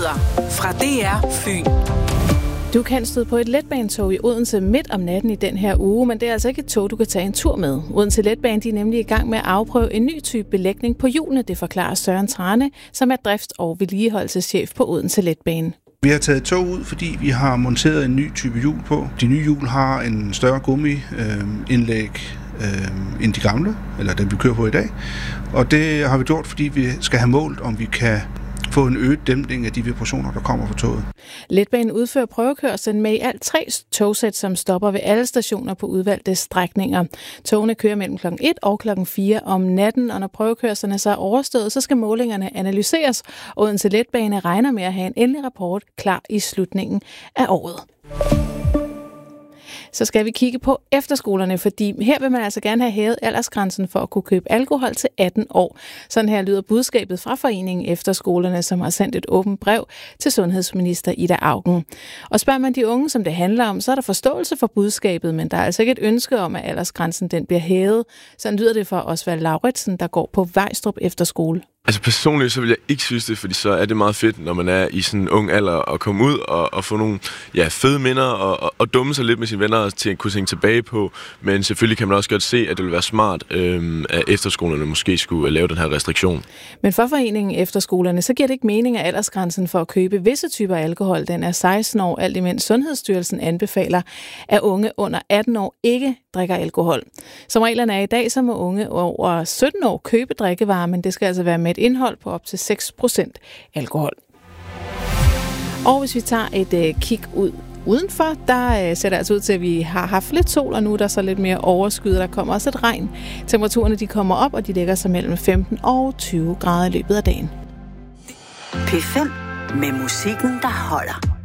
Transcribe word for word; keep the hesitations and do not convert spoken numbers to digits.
Nyheder fra D R Fyn. Du kan støde på et letbanetog i Odense midt om natten i den her uge, men det er altså ikke et tog, du kan tage en tur med. Odense Letbane de er nemlig i gang med at afprøve en ny type belægning på hjulene, det forklarer Søren Trane, som er drifts- og vedligeholdelseschef på Odense Letbane. Vi har taget tog ud, fordi vi har monteret en ny type hjul på. De nye hjul har en større gummiindlæg øh, end de gamle, eller dem vi kører på i dag. Og det har vi gjort, fordi vi skal have målt, om vi kan få en øget dæmpning af de vibrationer, der kommer fra toget. Letbanen udfører prøvekørslen med i alt tre togsæt, som stopper ved alle stationer på udvalgte strækninger. Togene kører mellem klokken et og klokken fire om natten, og når prøvekørslerne så er overstået, så skal målingerne analyseres. Odense Letbane regner med at have en endelig rapport klar i slutningen af året. Så skal vi kigge på efterskolerne, fordi her vil man altså gerne have hævet aldersgrænsen for at kunne købe alkohol til atten år. Sådan her lyder budskabet fra foreningen Efterskolerne, som har sendt et åbent brev til sundhedsminister Ida Auken. Og spørger man de unge, som det handler om, så er der forståelse for budskabet, men der er altså ikke et ønske om, at aldersgrænsen den bliver hævet. Sådan lyder det for Osvald Lauritsen, der går på Vejstrup Efterskole. Altså personligt, så vil jeg ikke synes det, fordi så er det meget fedt, når man er i sådan en ung alder, at komme ud og, og få nogle ja, fede minder og, og, og dumme sig lidt med sine venner og til at kunne tænke tilbage på. Men selvfølgelig kan man også godt se, at det vil være smart, øhm, at efterskolerne måske skulle lave den her restriktion. Men for foreningen Efterskolerne, så giver det ikke mening, at aldersgrænsen for at købe visse typer alkohol, den er seksten år, alt imens Sundhedsstyrelsen anbefaler, at unge under atten år ikke drikker alkohol. Som reglerne er i dag, så må unge over sytten år købe drikkevarer, men det skal altså være med et indhold på op til seks procent alkohol. Og hvis vi tager et øh, kig ud udenfor, der øh, ser det altså ud til, at vi har haft lidt sol, og nu er der så lidt mere overskyet. Der kommer også et regn. Temperaturerne de kommer op, og de ligger sig mellem femten og tyve grader i løbet af dagen. P fem med musikken, der holder.